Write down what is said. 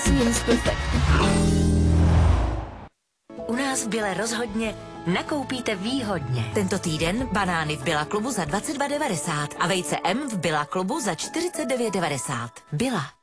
seems perfect. U nás v Bile rozhodně nakoupíte výhodně. Tento týden banány v Billa klubu za 22,90 a vejce M v Billa klubu za 49,90. Billa.